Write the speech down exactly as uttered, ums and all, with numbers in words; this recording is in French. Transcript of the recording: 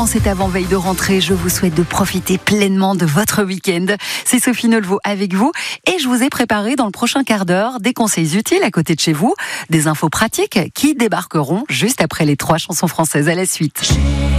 cette avant-veille de rentrée, je vous souhaite de profiter pleinement de votre week-end. C'est Sophie Nolleveau avec vous et je vous ai préparé dans le prochain quart d'heure des conseils utiles à côté de chez vous, des infos pratiques qui débarqueront juste après les trois chansons françaises à la suite.